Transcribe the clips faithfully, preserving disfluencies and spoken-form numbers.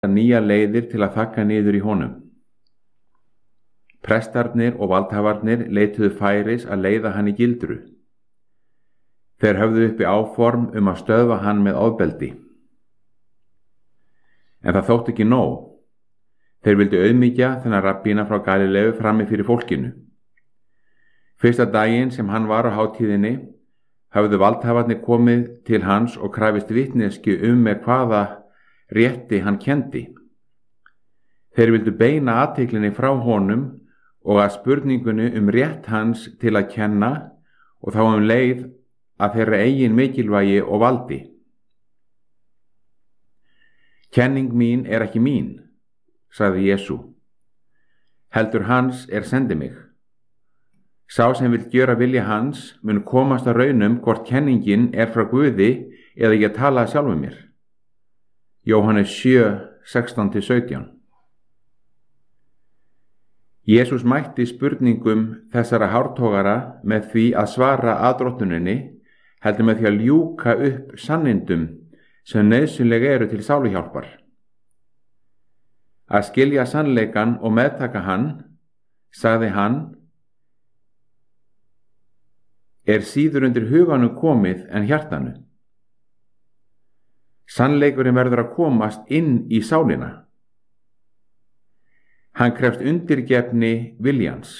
nýja leiðir til að þagga niður í honum. Prestarnir og valdhafarnir leituðu færis að leiða hann í gildru. Þeir höfðu uppi áform um að stöðva hann með ofbeldi. En það þótti ekki nóg. Þeir vildu auðmýkja þennan rabbína frá Galileu frammi fyrir fólkinu. Fyrsta daginn sem hann var á hátíðinni höfðu valdhafarnir komið til hans og krafist vitneskju um með hvaða rétti hann kenndi. Þeir vildu beina athyglinni frá honum og að spurningunni um rétt hans til að kenna og þá um leið að þeirra eigin mikilvægi og valdi. Kenning mín er ekki mín, sagði Jesú. Heldur hans er sendi mig. Sá sem vill gjöra vilja hans mun komast að raunum hvort kenningin er frá Guði eða ég tala sjálfum mér. Jóhannes sjö, sextán til sautján. Jesús mætti spurningum þessara hártogara með því að svara að drottnuninni, heldur með því að ljúka upp sannindum sem nauðsynlega eru til sáluhjálpar. Að skilja sannleikann og meðtaka hann, sagði hann, er síður undir huganum komið en hjartanu. Sannleikurinn verður að komast inn í sálina. Hann krefst undirgefni viljans.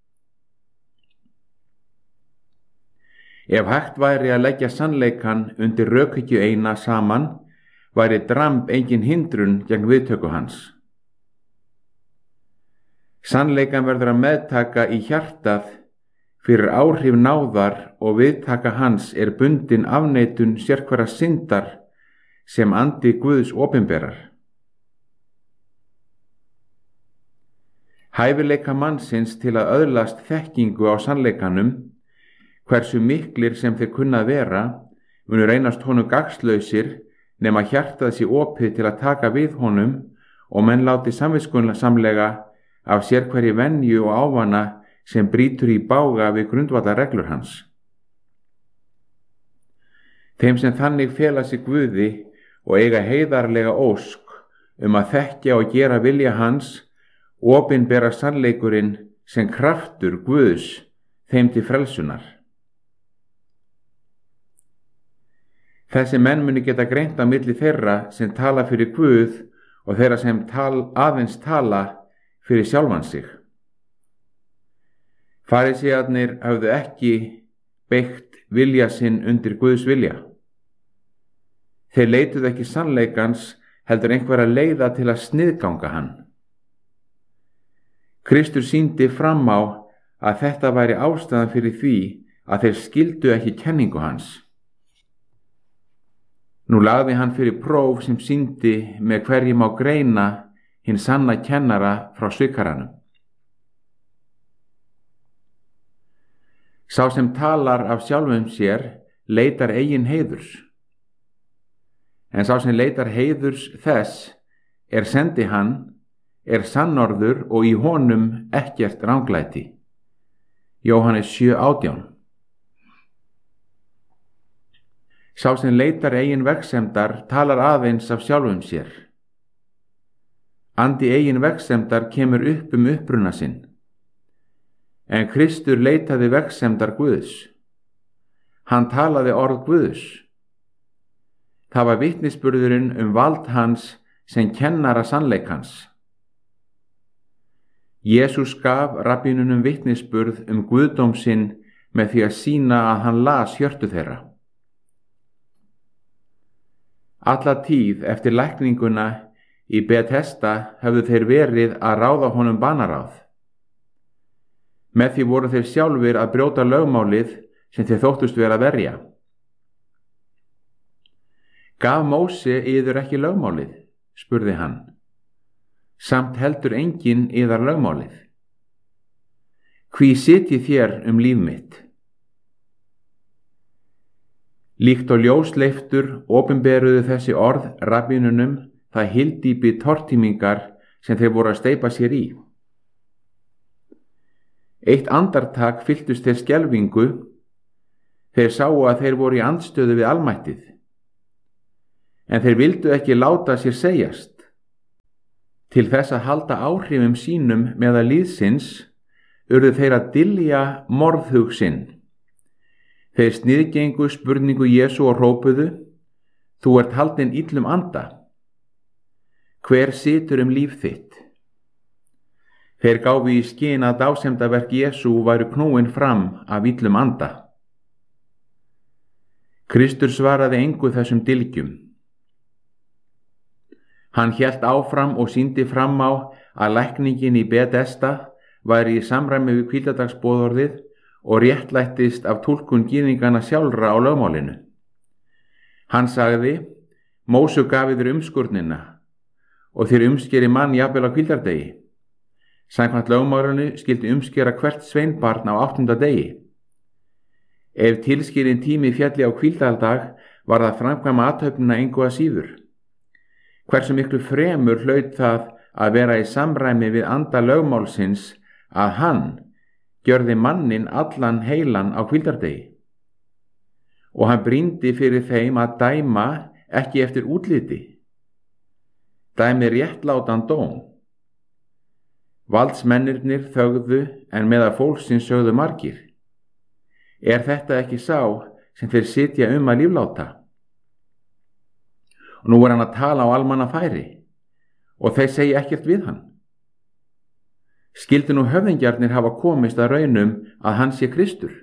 Ef hægt væri að leggja sannleikann undir rökhyggju eina saman, væri dramb engin hindrun gegn viðtöku hans. Sannleikann verður að meðtaka í hjartað fyrir áhrif náðar og viðtaka hans er bundin afneitun sérhverra syndar sem andi Guðs opinberar. Hæfileika mannsins til að öðlast þekkingu á sannleikanum, hversu miklir sem þeir kunna vera, munu reynast honum gagnslausir nema hjartað sé opið til að taka við honum og menn láti samviskusamlega af sérhverri venju og ávana sem brýtur í bága við grundvallarreglur hans. Þeim sem þannig fela sig Guði og eiga heiðarlega ósk um að þekkja og gera vilja hans, opinbera sannleikurinn sem kraftur Guðs þeim til frelsunar. Þessi menn muni geta greint á milli þeirra sem tala fyrir Guð og þeirra sem tal, aðeins tala fyrir sjálfan sig. Farísearnir höfðu ekki beygt vilja sinn undir Guðs vilja. Þeir leituðu ekki sannleikans heldur einhverja leiða til að sniðganga hann. Kristur sýndi fram á að þetta væri ástæðan fyrir því að þeir skildu ekki kenningu hans. Nú lagði hann fyrir próf sem sýndi með hverju má greina hinn sanna kennara frá svikaranum. Sá sem talar af sjálfum sér leitar eigin heiðurs. En sá sem leitar heiðurs þess er sendi hann, er sannorður og í honum ekkert ranglæti. Jóhannes sjö, átján. Sá sem leitar eigin verksemdar talar aðeins af sjálfum sér. Andi eigin verksemdar kemur upp um uppruna sinn. En Kristur leitaði verksemdar Guðs. Hann talaði orð Guðs. Það var vitnisburðurinn um vald hans sem kennara sannleikans. Jesús gaf rabbínunum vitnisburð um guðdóm sinn með því að sýna að hann las hjörtu þeirra. Alla tíð eftir lækninguna í Betesda höfðu þeir verið að ráða honum banaráð. Með því voru þeir sjálfir að brjóta lögmálið sem þeir þóttust vera að verja. Gaf Móse yður ekki lögmálið, spurði hann. Samt heldur enginn yðar lögmálið. Hví sitjið þér um líf mitt? Líkt og ljósleiftur opinberuðu þessi orð rabbínunum það hyldýpi tortímingar sem þeir voru að steypa sér í. Eitt andartak fylltust þeir skelfingu, þeir sáu að þeir voru í andstöðu við almættið. En þeir vildu ekki láta sér segjast. Til þess að halda áhrifum sínum meðal lýðsins urðu þeir að dylja morðhug sinn. Þeir sniðgengu spurningu Jesú og hrópuðu: Þú ert haldinn illum anda. Hver situr um líf þitt? Þeir gáfu í skyn að dásemdaverk Jesú væru knúin fram af illum anda. Kristur svaraði engu þessum dylgjum. Hann hélt áfram og sýndi fram á að lækningin í Betesda væri í samræmi við hvíldardagsboðorðið og réttlættist af túlkun gyðinganna sjálfra á lögmálinu. Hann sagði: Móse gaf yður umskurnina og þér umskeri mann jafnvel á hvíldardegi. Samkvæmt lögmálinu skyldi umskera hvert sveinbarn á áttunda degi. Ef tilskilinn tími fjalli á hvíldardag var það framkvæma athöfnina engu að síður. Hversu miklu fremur hlaut það að vera í samræmi við anda lögmálsins að hann gjörði mannin allan heilan á hvíldardegi. Og hann brýndi fyrir þeim að dæma ekki eftir útliti, dæmi réttlátan dóm. Valdsmennirnir þögðu en meðal fólksins sögðu margir: Er þetta ekki sá sem þeir sitja um að lífláta? Og nú er hann að tala á almannafæri og þeir segja ekkert við hann. Skyldu nú höfðingjarnir hafa komist að raunum að hann sé Kristur?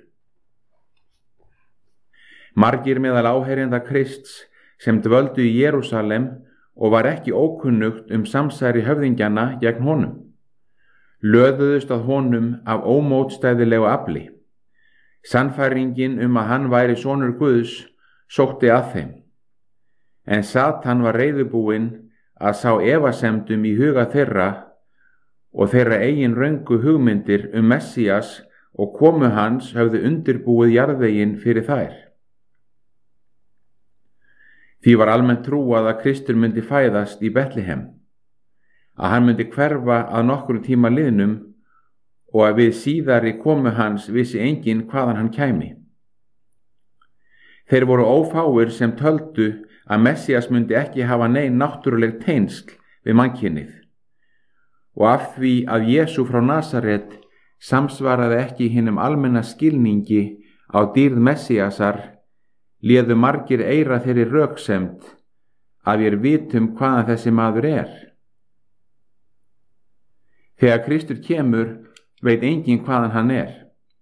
Margir meðal áheyrenda Krists sem dvöldu í Jerúsalem og var ekki ókunnugt um samsæri höfðingjana gegn honum, löðuðust að honum af ómótstæðilegu afli. Sannfæringin um að hann væri sonur Guðs sótti að þeim, en Satan var reiðubúinn að sá efasemdum í huga þeirra og þeirra eigin röngu hugmyndir um Messías og komu hans höfðu undirbúið jarðveginn fyrir þær. Því var almennt trúað að Kristur myndi fæðast í Betlehem, að hann myndi hverfa að nokkrum tíma liðnum og að við síðari komu hans vissi enginn hvaðan hann kæmi. Þeir voru ófáir sem töldu að Messías myndi ekki hafa nein náttúruleg tengsl við mannkynið, og af því að Jesú frá Nasaret samsvaraði ekki hinum almenna skilningi á dýrð Messíasar, léðu margir eyra þeirri röksemd að við vitum hvaðan þessi maður er. Þegar Kristur kemur veit enginn hvaðan hann er.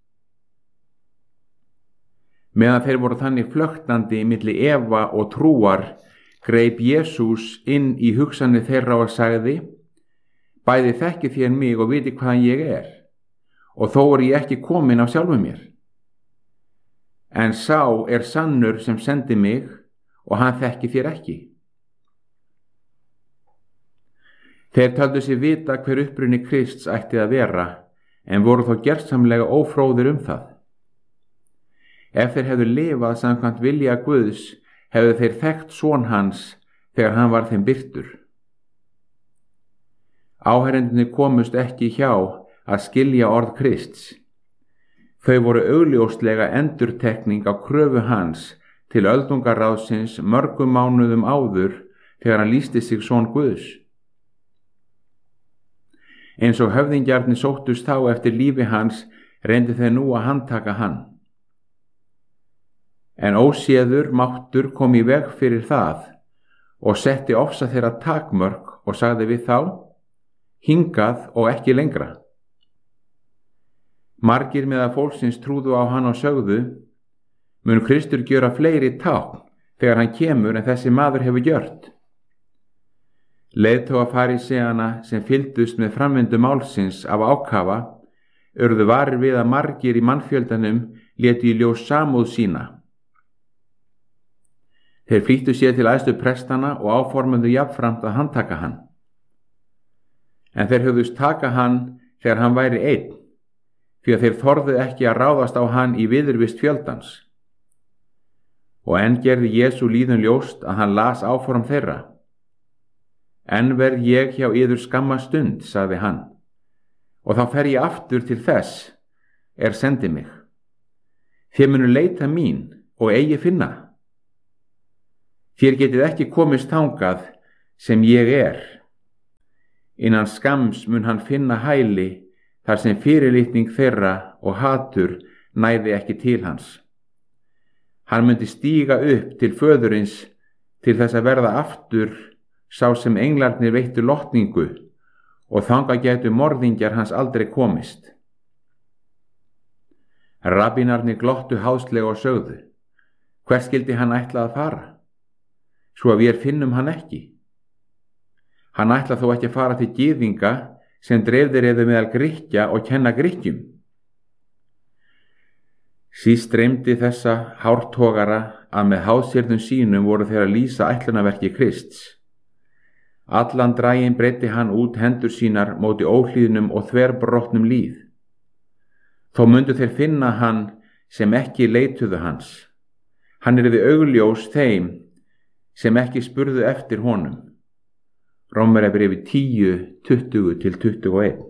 Meðan þeir voru þannig flöktandi milli efa og trúar, greip Jesús inn í hugsanir þeirra og sagði: Bæði þekkið þér mig og viti hvaðan ég er, og þó er ég ekki kominn af sjálfu mér. En sá er sannur sem sendi mig, og hann þekkið þér ekki. Þeir töldu sig vita hver uppruni Krists ætti að vera, en voru þó gersamlega ófróðir um það. Ef þeir hefðu lifað samkvæmt vilja Guðs, hefðu þeir þekkt son hans þegar hann var þeim birtur. Áheyrendurnir komust ekki hjá að skilja orð Krists. Þau voru augljóslega endurtekning á kröfu hans til öldungaráðsins mörgum mánuðum áður þegar hann lýsti sig son Guðs. Eins og höfðingjarnir sóttust þá eftir lífi hans, reyndu þeir nú að handtaka hann. En óséður máttur kom í veg fyrir það og setti ofsa þeirra takmörk og sagði við þá: Hingað og ekki lengra. Margir meðal fólksins trúðu á hann og sögðu: Mun Kristur gjöra fleiri tákn þegar hann kemur en þessi maður hefur gjört? Leiðtogar faríseana sem fylgdust með framvindu málsins af ákafa urðu varir við að margir í mannfjöldanum létu í ljós samúð sína. Þeir flýttu sér til æðstu prestana og áformuðu jafnframt að handtaka hann. En þeir hugðust taka hann þegar hann væri einn, því að þeir þorðu ekki að ráðast á hann í viðurvist fjöldans. Og enn gerði Jesú líðum ljóst að hann las áform þeirra. Enn verð ég hjá yður skamma stund, sagði hann, og þá fer ég aftur til þess er sendi mig. Þér munu leita mín og eigi finna. Þér getið ekki komist þangað sem ég er. Innan skams mun hann finna hæli þar sem fyrirlitning þeirra og hatur næði ekki til hans. Hann myndi stíga upp til föðurins til þess að verða aftur sá sem englarnir veittu lotningu og þangað gætu morðingjar hans aldrei komist. Rabbínarnir glottu háðslega og sögðu: Hvert skyldi hann ætla að fara, svo að við finnum hann ekki? Hann ætla þó ekki að fara til gyðinga sem dreifðir eða meðal Grikkja og kenna Grikkjum. Síst dreymdi þessa hártogara að með háðsérðum sínum voru þeir að lýsa ætlunarverki Krists. Allan daginn breiddi hann út hendur sínar móti óhlýðnum og þverbrotnum líð. Þó mundu þeir finna hann sem ekki leituðu hans. Hann yrði augljós þeim sem ekki spurðu eftir honum. Rómverjabréfi tíu, tuttugu til tuttugu og eitt.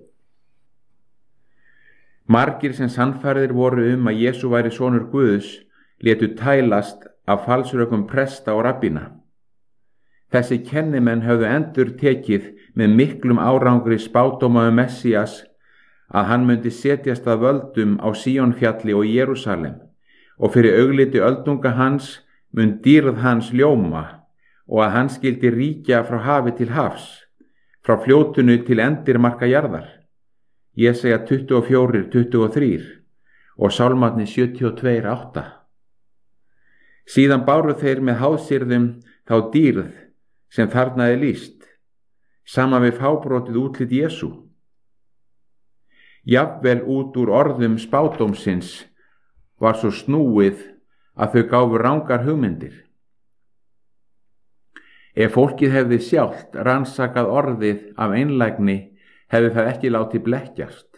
Margir sem sannfærðir voru um að Jesú væri sonur Guðs létu tælast af falsrökum presta og rabbína. Þessi kennimenn höfðu endur tekið með miklum árangri spádóma um Messías að hann myndi setjast að völdum á Síónfjalli og Jerúsalem og fyrir augliti öldunga hans mun dýrð hans ljóma og að hann skyldi ríkja frá hafi til hafs, frá fljótunu til endirmarka jarðar. Jesaja tuttugu og fjögur, tuttugu og þrjú og Sálmarnir sjötíu og tvö, átta. Síðan báru þeir með háðsýrðum þá dýrð sem þarna er lýst, saman við fábrotið útlit Jesú. Jafnvel út úr orðum spádómsins var svo snúið að þau gáfu rangar hugmyndir. Ef fólkið hefði sjálft rannsakað orðið af einlægni, hefði það ekki látið blekkjast.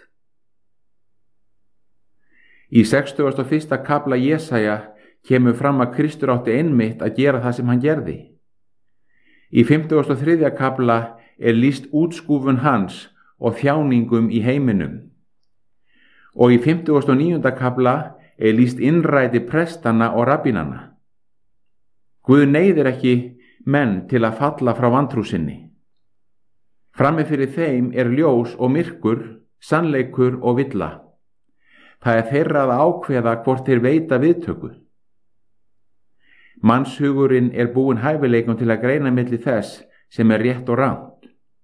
Í sextugasta og fyrsta kafla Jesaja kemur fram að Kristur átti einmitt að gera það sem hann gerði. Í fimmtugasta og þriðja kafla er lýst útskúfun hans og þjáningum í heiminum. Og í fimmtugasta og níunda kafla er lýst innræti prestana og rabbínana. Guð neyðir ekki menn til að falla frá vantrú sinni. Frammi fyrir þeim er ljós og myrkur, sannleikur og villa. Það er þeirra að ákveða hvort þeir veita viðtöku. Mannshugurinn er búinn hæfileikum til að greina milli þess sem er rétt og rangt.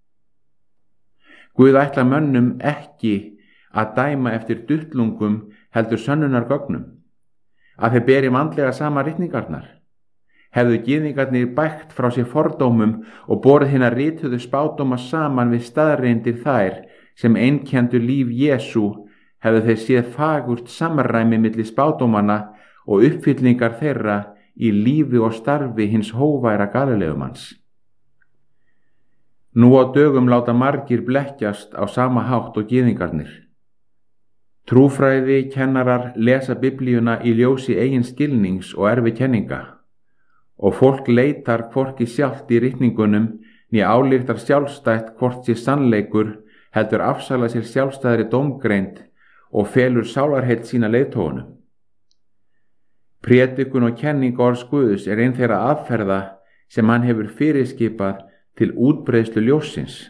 Guð ætla mönnum ekki að dæma eftir duttlungum heldur sönnunargögnum, að þeir beri vandlega sama ritningarnar. Hefðu gyðingarnir bægt frá sér fordómum og borið hina rituðu spádóma saman við staðreyndir þær sem einkenndu líf Jesú, hefðu þeir séð fagurt samræmi milli spádómanna og uppfyllingar þeirra í lífi og starfi hins hóværa Galilegumanns. Nú á dögum láta margir blekkjast á sama hátt og gyðingarnir. Trúfræði kennarar lesa biblíuna í ljósi eigin skilnings og erfi kenninga. Og fólk leitar hvorki sjálft í ritningunum né ályktar sjálfstætt hvort sé sannleikur, heldur afsala sér sjálfstæðri dómgreind og felur sálarheill sína leiðtogunum. Prédikun og kenning orðs Guðs er ein þeirra aðferða sem hann hefur fyrirskipað til útbreiðslu ljóssins.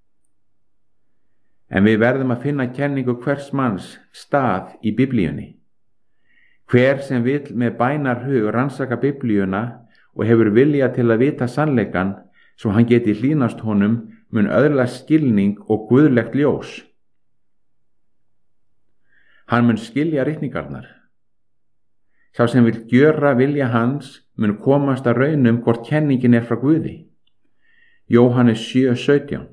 En við verðum að finna kenningu hvers manns stað í biblíunni. Hver sem vill með bænarhug rannsaka biblíuna og hefur vilja til að vita sannleikan svo hann geti hlýnast honum mun öðlast skilning og guðlegt ljós. Hann mun skilja ritningarnar. Sá sem vill gjöra vilja hans mun komast að raunum hvort kenningin er frá Guði. Jóhannes sjö, sautján.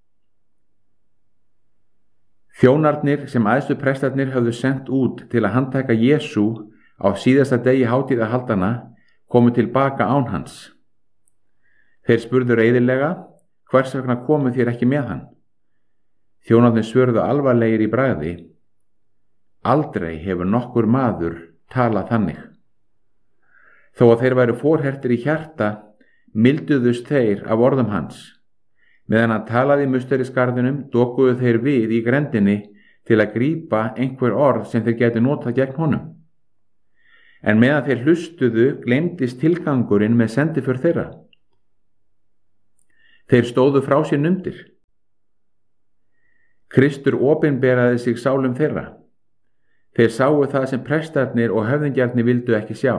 Þjónarnir sem æðstu prestarnir höfðu sent út til að handtaka Jesú á síðasta degi hátíðahaldana komu tilbaka án hans. Þeir spurðu reiðilega: hvers vegna komu þér ekki með hann? Þjónarnir svörðu alvarlegir í bragði: aldrei hefur nokkur maður talað þannig. Þó að þeir væru forhertir í hjarta, milduðust þeir af orðum hans. Meðan hann talaði í musterisgarðinum dokuðu þeir við í grendinni til að grípa einhver orð sem þeir gætu notað gegn honum. En meðan þeir hlustuðu gleymdist tilgangurinn með sendiför þeirra. Þeir stóðu frá sér numdir. Kristur opinberaði sig sálum þeirra. Þeir sáu það sem prestarnir og höfðingjarnir vildu ekki sjá.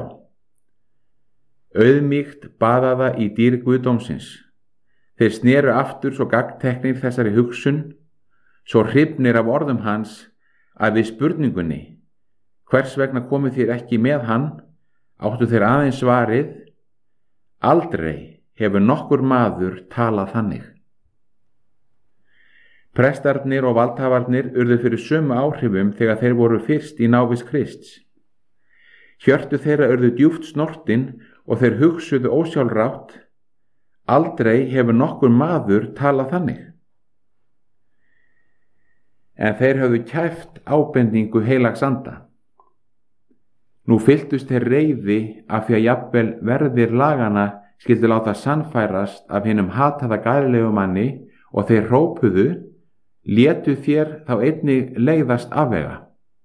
Auðmýkt baðaða í dýr guðdómsins. Þeir sneru aftur svo gagnteknir þessari hugsun, svo hrifnir af orðum hans, að við spurningunni, hvers vegna komu þér ekki með hann, áttu þeir aðeins svarið, aldrei hefur nokkur maður talað þannig. Prestarnir og valdhafarnir urðu fyrir sömu áhrifum þegar þeir voru fyrst í návist Krists. Hjörtu þeirra urðu djúpt snortin og þeir hugsuðu ósjálfrátt, aldrei hefur nokkur maður talað þannig. En þeir höfðu kæft ábendingu heilags anda. Nú fylltust þeir reiði af því að jafnvel verðir laganna skyldu láta sannfærast af hinum hataða Galileu manni og þeir hrópuðu, létu þér þá einnig leiðast afvega.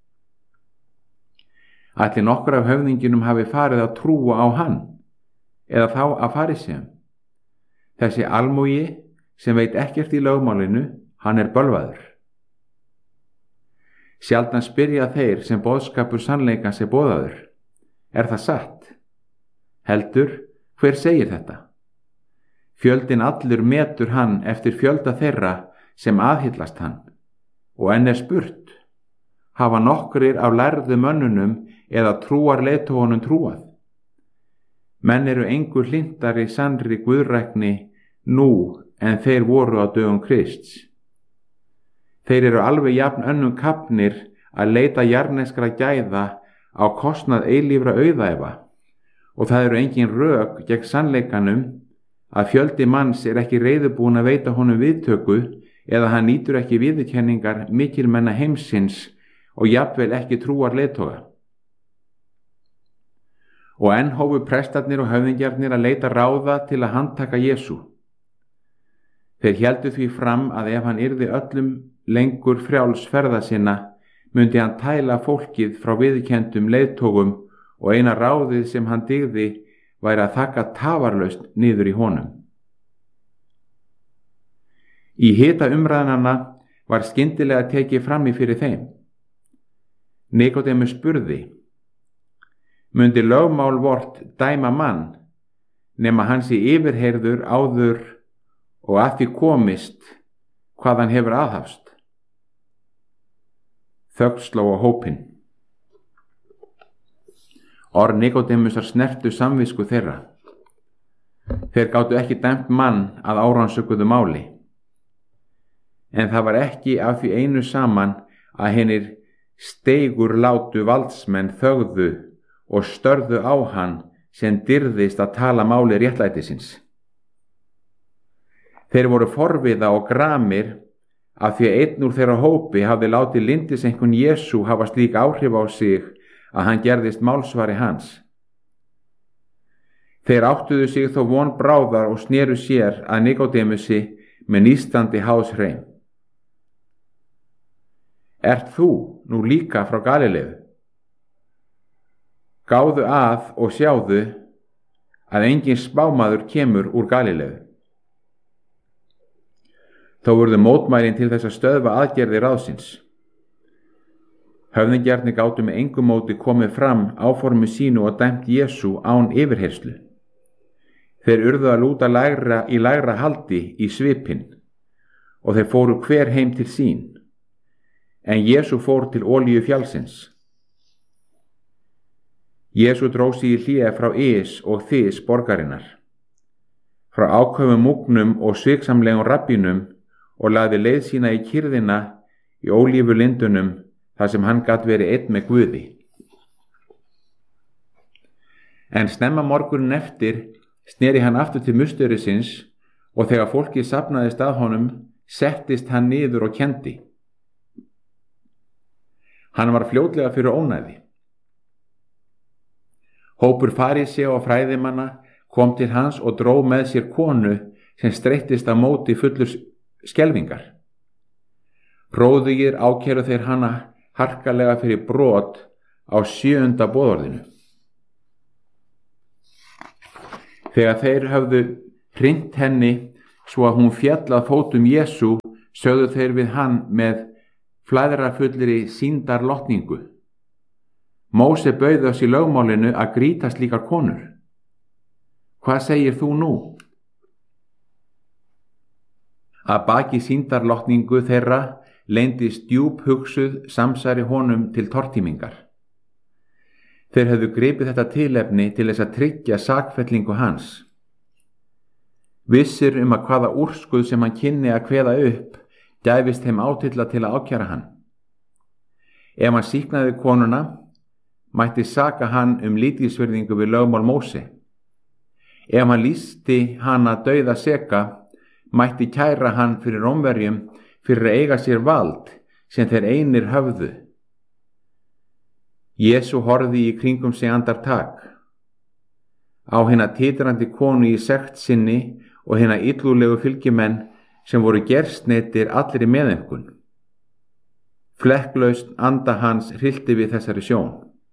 Ætli nokkur af höfðingjunum hafi farið að trúa á hann, eða þá að farisseum. Þessi almúgi sem veit ekkert í lögmálinu, hann er bölvaður. Sjaldan spyrja þeir sem boðskapur sannleikans er boðaður, er það satt? Heldur, hver segir þetta? Fjöldinn allur metur hann eftir fjölda þeirra sem aðhyllast hann, og enn er spurt, hafa nokkrir af lærðu mönnunum eða trúar leiðtogunum trúað? Menn eru engu hlintari sannri guðrækni nú en þeir voru á dögum Krists. Þeir eru alveg jafn önnum kafnir að leita jarneskra gæða á kostnað eilífra auðæfa, og það eru engin rök gegn sannleikanum að fjöldi manns er ekki reiðubúin að veita honum viðtöku eða hann nýtur ekki viðurkenningar mikilmenna heimsins og jafnvel ekki trúar leiðtoga. Og enn hófu prestarnir og höfðingjarnir að leita ráða til að handtaka Jesú. Þeir héldu því fram að ef hann yrði öllum lengur frjáls ferða sinna, myndi hann tæla fólkið frá viðurkenndum leiðtogum og eina ráðið sem hann dygði væri að þakka tafarlaust niður í honum. Í hita umræðnanna var skyndilega tekið frammi fyrir þeim. Nikodémus spurði, mundi lögmál vort dæma mann, nema hann sé yfirheyrður áður og að því komist hvað hann hefur aðhafst? Þögn sló á hópinn. Orð Nikodémusar snertu samvisku þeirra. Þeir gátu ekki dæmt mann að árannsökuðu máli. En það var ekki af því einu saman að hinir steigur látu valdsmenn þögðu og störðu á hann sem dyrðist að tala máli réttlætisins. Þeir voru forviða og gramir af því að einn úr þeirra hópi hafði látið lyndiseinkun Jesú hafa slík áhrif á sig að hann gerðist málsvari hans. Þeir áttuðu sig þó von bráðar og sneru sér að Nikodémusi með nístandi háðshreim. Ert þú nú líka frá Galileu? Gáðu að og sjáðu að engin spámaður kemur úr Galileu. Þó urðu mótmælin til þess að stöðva aðgerðir ráðsins. Höfðingjarnir gátu með engu móti komið fram áformu sínu og dæmt Jesú án yfirheyrslu. Þeir urðu að lúta lægra í lægra haldi í svipinn og þeir fóru hver heim til sín. En Jesú fór til Olíu fjallsins. Jesú dró sig í hlé frá Ys og Þys borgarinnar, frá áköfum múgnum og sviksamlegum rabbínum og lagði leið sína í kyrrðina í ólífulindunum þar sem hann gat verið einn með Guði. En snemma morgunin eftir sneri hann aftur til musterisins og þegar fólkið safnaðist að honum, settist hann niður og kenndi. Hann var fljótlega fyrir ónæði. Hópur farísea og fræðimanna kom til hans og dró með sér konu sem streittist á móti fullur skelfingar. Hróðugir ákæru þeir hana harkalega fyrir brot á sjöunda boðorðinu. Þegar þeir höfðu hrint henni svo að hún féll að fótum Jesú, sögðu þeir við hann með flæðrafullri sýndarlotningu: Móse bauð oss í lögmálinu að grýta slíkar konur. Hvað segir þú nú? Að baki sýndarlotningu þeirra leyndist djúp hugsuð samsæri honum til tortímingar. Þeir höfðu gripið þetta tilefni til þess að tryggja sakfellingu hans. Vissir um að hvaða úrskurð sem hann kynni að kveða upp gæfist þeim átilla til að ákæra hann. Ef hann sýknaði konuna, mætti saka hann um lítilsvirðingu við lögmál Móse. Ef hann lýsti hana dauða seka, mætti kæra hann fyrir Rómverjum fyrir að eiga sér vald sem þeir einir höfðu. Jesú horfði í kringum sig andartak. Á hina titrandi konu í sekt sinni og hina illúlegu fylgimenn sem voru gersneytir allir í meðaumkun. Flekklaust anda hans hryllti við þessari sjón.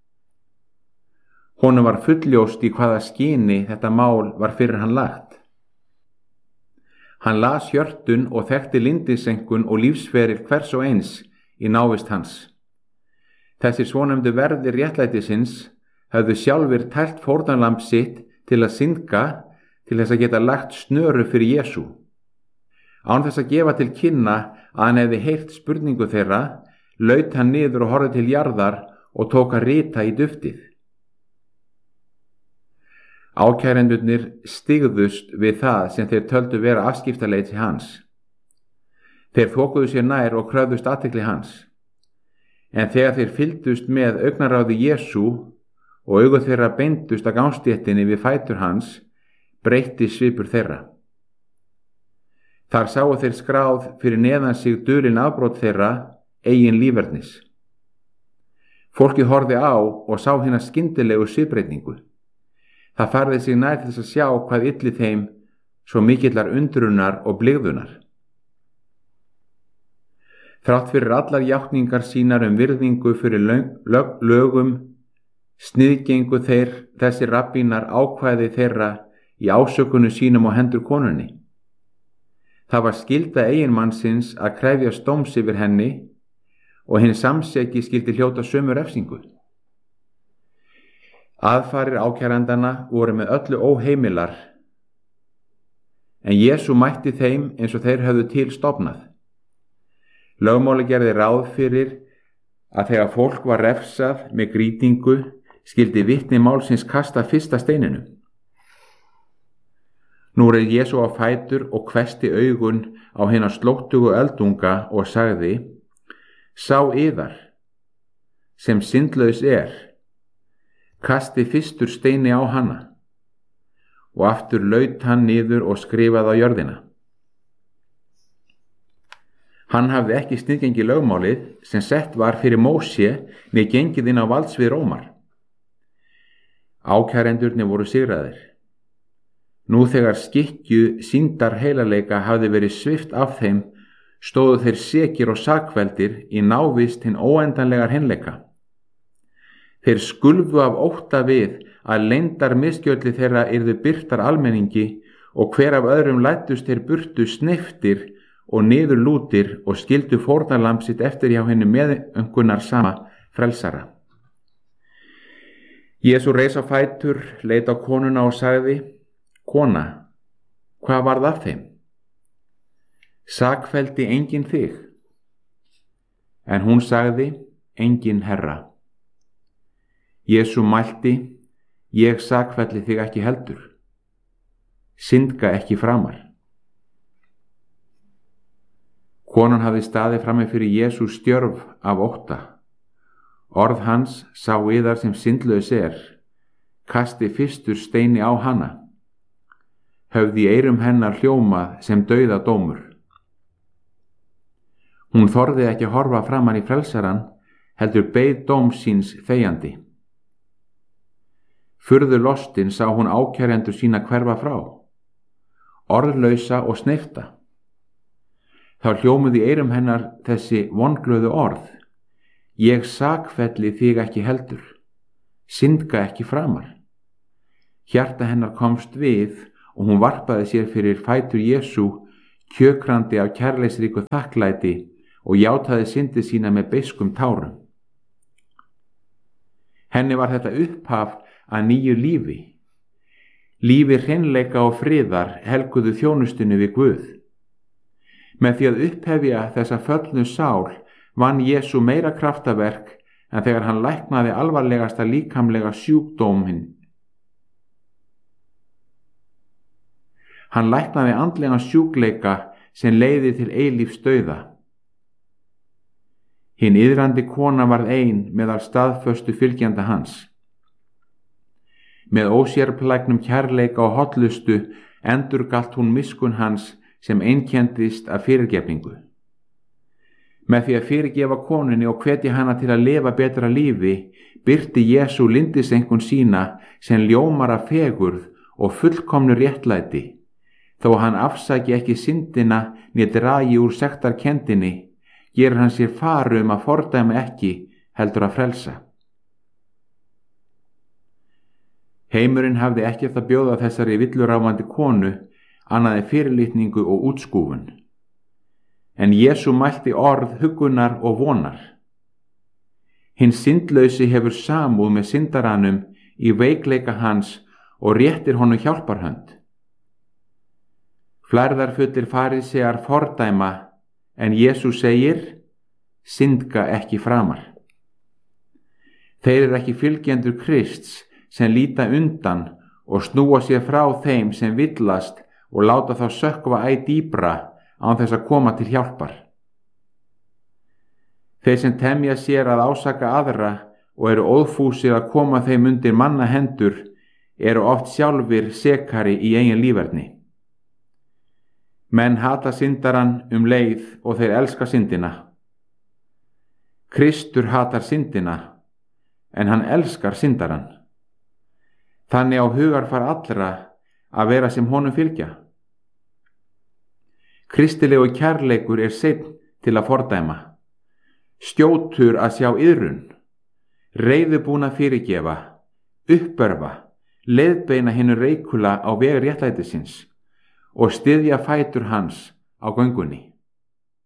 Honum var fulljóst í hvaða skyni þetta mál var fyrir hann lagt. Hann las hjörtun og þekkti lindisenkun og lífsferil hvers og eins í návist hans. Þessir svonefndu verðir réttlætisins höfðu sjálfir tælt fórnarlamb sitt til að syndga, til þess að geta lagt snöru fyrir Jesú. Án þess að gefa til kynna að hann hefði heyrt spurningu þeirra, laut hann niður og horfði til jarðar og tók að rita í duftið. Ákærendurnir stigðust við það sem þeir töldu vera afskiptaleiti hans. Þeir þokuðu sér nær og kröfðust athygli hans. En þegar þeir fylgdust með augnaráði Jesú og augu þeirra beindust að gangstéttinni við fætur hans, breytti svipur þeirra. Þar sáu þeir skráð fyrir neðan sig dulin afbrot þeirra eigin lífernis. Fólkið horfði á og sá hina skyndilegu svipbreytingu. Það færði sig nær til þess að sjá hvað illi þeim svo mikillar undrunar og blygðunar. Þrátt fyrir allar játningar sínar um virðingu fyrir lög, lögum, sniðgengu þeir þessi rabbínar ákvæði þeirra í ásökunu sínum á hendur konunni. Það var skylda eiginmannsins að krefjast dóms yfir henni og hinn samseki skyldi hljóta sömu refsingu. Aðfarir ákærandana voru með öllu óheimilar, en Jesú mætti þeim eins og þeir höfðu til stofnað. Lögmáli gerði ráð fyrir að þegar fólk var refsað með grýtingu skyldi vitni málsins kasta fyrsta steininu. Nú reið Jesú á fætur og hvessti augun á hina slóttugu öldunga og sagði: Sá yðar, sem syndlaus er, kasti fyrstur steini á hana. Og aftur laut hann niður og skrifaði á jörðina. Hann hafði ekki sniðgengi lögmálið sem sett var fyrir Móse með gengið inn á valdsvið Rómar. Ákærendurnir voru sigraðir. Nú þegar skikkju sýndar heilaleika hafði verið svipt af þeim, stóðu þeir sekir og sakveldir í návist hinn óendanlegar hreinleika. Þeir skulfu af ótta við að leyndar misgjöldi þeirra yrðu birtar almenningi og hver af öðrum læddust þeir burtu sneyptir og niður lútir og skildu fórnarlamb sitt eftir hjá henni meðaumkunar sama frelsara. Jesú reis á fætur, leit á konuna og sagði: Kona, hvað varð af þeim? Sakfelldi enginn þig? En hún sagði: Enginn, Herra. Jesú mælti: Ég sakfelli þig ekki heldur. Syndga ekki framar. Konan hafði staðið frammi fyrir Jesú stjörf af ótta. Orð hans: Sá yðar sem syndlaus er, kasti fyrstur steini á hana. Höfði í eyrum hennar hljómað sem dauðadómur. Hún þorði ekki að horfa framan í frelsaran, heldur beið dóms síns þegjandi. Furðu lostin sá hún ákærendur sína hverfa frá, orðlausa og sneypta. Þá hljómuðu í eyrum hennar þessi vonglöðu orð: Ég sakfelli þig ekki heldur, syndga ekki framar. Hjarta hennar komst við og hún varpaði sér fyrir fætur Jesú, kjökrandi af kærleiksríku þakklæti og játaði syndi sína með beiskum tárum. Henni var þetta upphaf að nýju lífi. Lífi hreinleika og friðar helguðu þjónustunni við Guð. Með því að upphefja þessa föllnu sál vann Jesú meira kraftaverk en þegar hann læknaði alvarlegasta líkamlega sjúkdóminn. Hann læknaði andlega sjúkleika sem leiði til eilífs dauða. Hin iðrandi kona varð ein meðal staðföstu fylgjanda hans. Með ósérplægnum kærleika og hollustu endurgalt hún miskunn hans sem einkenndist af fyrirgefningu. Með því að fyrirgefa konunni og hvetja hana til að lifa betra lífi, birti Jesú lindisengun sína sem ljómar af fegurð og fullkomnu réttlæti, þó hann afsaki ekki syndina né dragi úr sektarkenndinni, gerir hann sér faru um að fordæma ekki, heldur að frelsa. Heimurinn hafði ekkert að bjóða þessari villuráfandi konu annað en fyrirlitningu og útskúfun. En Jesú mælti orð huggunar og vonar. Hinn syndlausi hefur samúð með syndaranum í veikleika hans og réttir honum hjálparhönd. Flærðarfullir farísear fordæma, en Jesú segir, syndga ekki framar. Þeir eru ekki fylgjendur Krists sem líta undan og snúa sér frá þeim sem villast og láta þá sökkva æ dýpra án þess að koma til hjálpar. Þeir sem temja sér að ásaka aðra og eru óðfúsir að koma þeim undir manna hendur eru oft sjálfir sekari í eigin líferni. Menn hata syndaran um leið og þeir elska syndina. Kristur hatar syndina, en hann elskar syndaran. Þannig á hugarfar allra að vera sem honum fylgja. Kristilegu kærleikur er seinn til að fordæma, skjótur að sjá iðrun, reiðubúin að fyrirgefa, uppörva, leiðbeina hinu reikula á veg réttlætisins og styðja fætur hans á göngunni.